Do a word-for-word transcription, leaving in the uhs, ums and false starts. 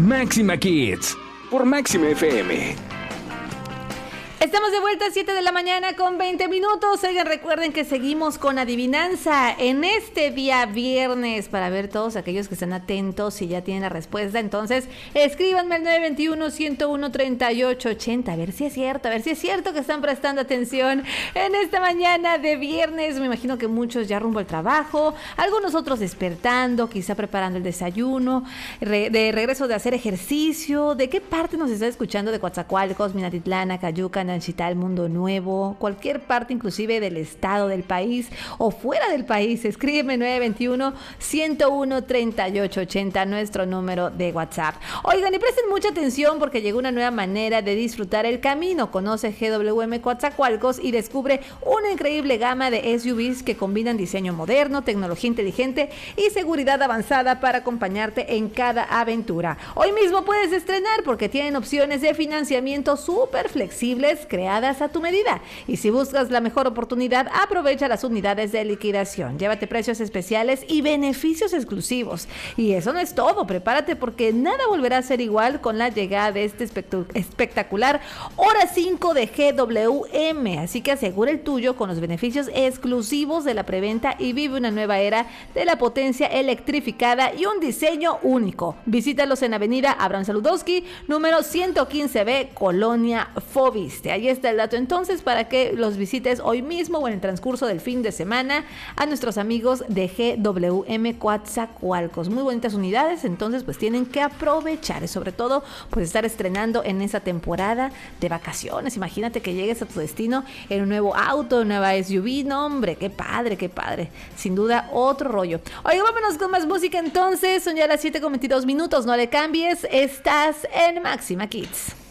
Máxima Kids por Máxima F M. Estamos de vuelta a siete de la mañana con veinte minutos. Oigan, recuerden que seguimos con adivinanza en este día viernes para ver todos aquellos que están atentos y ya tienen la respuesta. Entonces, escríbanme al nueve dos uno, uno cero uno, tres ocho ocho cero. A ver si es cierto, a ver si es cierto que están prestando atención en esta mañana de viernes. Me imagino que muchos ya rumbo al trabajo, algunos otros despertando, quizá preparando el desayuno, re- de regreso de hacer ejercicio. ¿De qué parte nos está escuchando? De Coatzacoalcos, Minatitlán, Acayucan, Nanchital, Mundo Nuevo, cualquier parte inclusive del estado, del país o fuera del país. Escríbeme nueve dos uno, uno cero uno, tres ocho ocho cero, nuestro número de WhatsApp. Oigan, y presten mucha atención porque llegó una nueva manera de disfrutar el camino. Conoce G W M Coatzacoalcos y descubre una increíble gama de S U Vs que combinan diseño moderno, tecnología inteligente y seguridad avanzada para acompañarte en cada aventura. Hoy mismo puedes estrenar porque tienen opciones de financiamiento súper flexibles creadas a tu medida. Y si buscas la mejor oportunidad, aprovecha las unidades de liquidación. Llévate precios especiales y beneficios exclusivos. Y eso no es todo. Prepárate porque nada volverá a ser igual con la llegada de este espectu- espectacular Hora cinco de G W M. Así que asegura el tuyo con los beneficios exclusivos de la preventa y vive una nueva era de la potencia electrificada y un diseño único. Visítalos en Avenida Abraham Saludowski, número ciento quince B, Colonia Fobiste. Ahí está el dato entonces para que los visites hoy mismo o en el transcurso del fin de semana a nuestros amigos de G W M Coatzacoalcos. Muy bonitas unidades, entonces pues tienen que aprovechar y sobre todo pues estar estrenando en esa temporada de vacaciones. Imagínate que llegues a tu destino en un nuevo auto, una nueva S U V. No, hombre, qué padre, qué padre. Sin duda otro rollo. Oye, vámonos con más música entonces. Son ya las siete con veintidós minutos. No le cambies. Estás en Máxima Kids.